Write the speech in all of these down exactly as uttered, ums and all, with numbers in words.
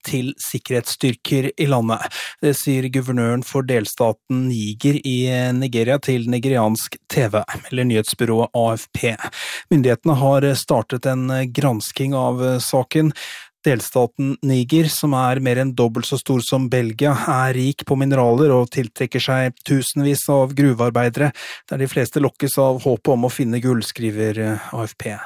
til sikkerhetsstyrker i landet. Det sier guvernøren for delstaten Niger i Nigeria til nigeriansk T V, eller nyhetsbyrået A F P. Myndighetene har startet en gransking av saken. Delstaten Niger, som er mer enn dobbelt så stor som Belgia, er rik på mineraler og tiltrekker seg tusenvis av gruvearbeidere, der de fleste lokkes av håpet om å finne gull, skriver A F P.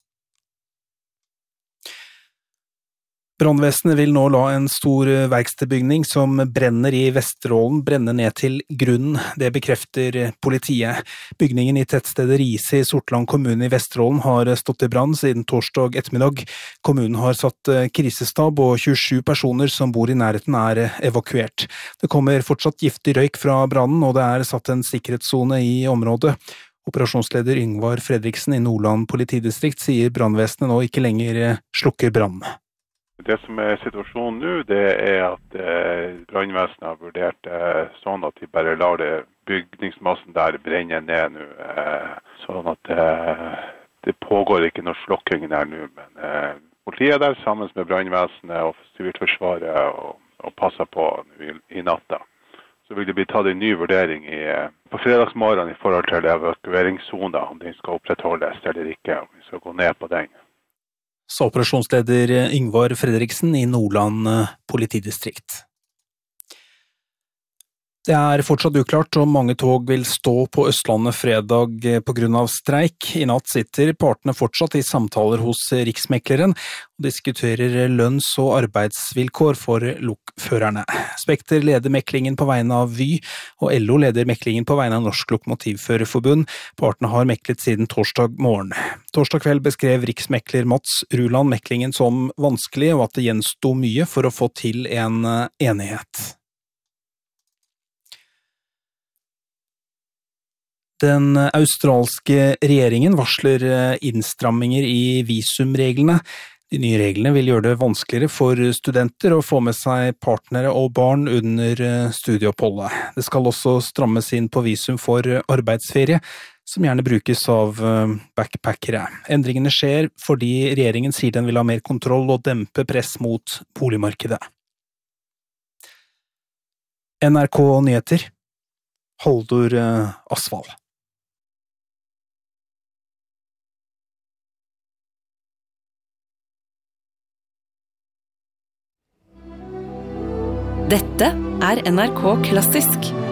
Brannvesenet vil nå la en stor verkstedbygning som brenner i Vesterålen brenne ned til grunnen. Det bekrefter politiet. Bygningen i tettstedet Rise i Sortland kommune i Vesterålen har stått i brann siden torsdag ettermiddag. Kommunen har satt krisestab, og tjuesju personer som bor i nærheten er evakuert. Det kommer fortsatt giftig røyk fra brannen, og det er satt en sikkerhetszone i området. Operasjonsleder Yngvar Fredriksen i Nordland politidistrikt sier brannvesenet nå ikke lenger slukker brann. Det som er situasjonen nå, det er at eh, brannvesenet har vurdert eh, sånn at de bare lar det bygningsmassen der brenne ned nå. Eh, sånn at eh, det pågår ikke noe slokking der nå, men eh, politiet er der sammen med brannvesenet og Sivilforsvaret og, og passer på i, i natta. Så vil det bli tatt en ny vurdering i, på fredagsmorgen i forhold til evakueringssonen, om den skal opprettholdes eller ikke, om vi skal gå ned på den. Sa operasjonsleder Yngvar Fredriksen i Nordland politidistrikt. Det er fortsatt uklart om mange tog vil stå på Østlandet fredag på grunn av streik. I natt sitter partene fortsatt i samtaler hos Riksmekleren og diskuterer lønns- og arbeidsvilkår for lokførerne. Spekter leder meklingen på vegne av Vy, og L O leder meklingen på vegne av Norsk Lokomotivførerforbund. Partene har meklet siden torsdag morgen. Torsdag kveld beskrev riksmekler Mats Ruland meklingen som vanskelig, og at det gjensto mye for å få til en enighet. Den australske regjeringen varsler innstramminger i visumreglene. De nye reglene vil gjøre det vanskeligere for studenter å få med seg partnere og barn under studieoppholdet. Det skal også strammes inn på visum for arbeidsferie, som gjerne brukes av backpackere. Endringene skjer fordi regjeringen sier den vil ha mer kontroll og dempe press mot boligmarkedet. N R K Nyheter, Haldor Asvald. Dette er N R K Klassisk.